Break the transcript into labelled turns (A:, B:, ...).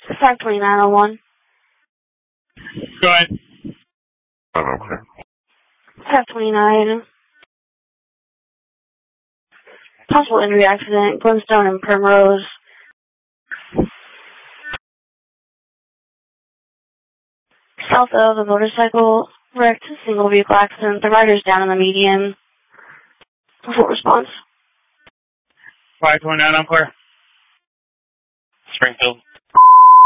A: 52901.
B: Go ahead.
A: 529. Possible injury accident, Glenstone and Primrose. South of the motorcycle wrecked, single vehicle accident. The rider's down in the median. Full response.
B: 529 on clear.
C: Springfield.